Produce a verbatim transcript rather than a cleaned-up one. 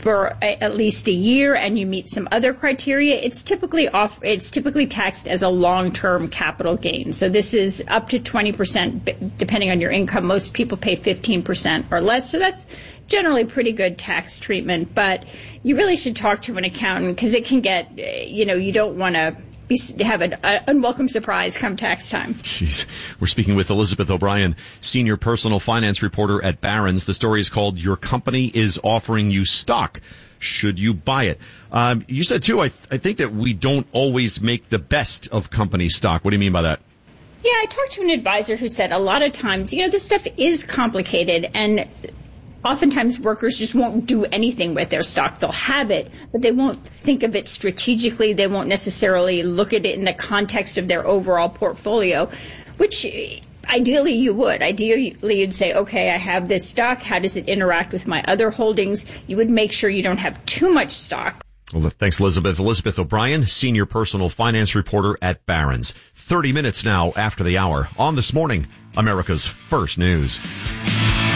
for a, at least a year and you meet some other criteria, it's typically off. It's typically taxed as a long-term capital gain. So this is up to twenty percent depending on your income. Most people pay fifteen percent or less. So that's generally pretty good tax treatment. But you really should talk to an accountant because it can get, you know, you don't want to have an uh, unwelcome surprise come tax time. Jeez. We're speaking with Elizabeth O'Brien, senior personal finance reporter at Barron's. The story is called Your Company is Offering You Stock. Should you buy it? Um, you said, too, I, th- I think that we don't always make the best of company stock. What do you mean by that? Yeah, I talked to an advisor who said a lot of times, you know, this stuff is complicated and oftentimes workers just won't do anything with their stock. They'll have it, but they won't think of it strategically. They won't necessarily look at it in the context of their overall portfolio, which ideally you would. Ideally, you'd say, okay, I have this stock. How does it interact with my other holdings? You would make sure you don't have too much stock. Well, thanks, Elizabeth. Elizabeth O'Brien, senior personal finance reporter at Barron's. thirty minutes now after the hour on This Morning, America's First News.